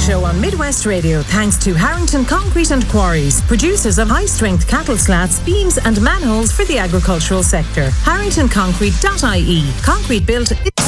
Show on Midwest Radio thanks to Harrington Concrete and Quarries, producers of high-strength cattle slats, beams and manholes for the agricultural sector. HarringtonConcrete.ie. Concrete built...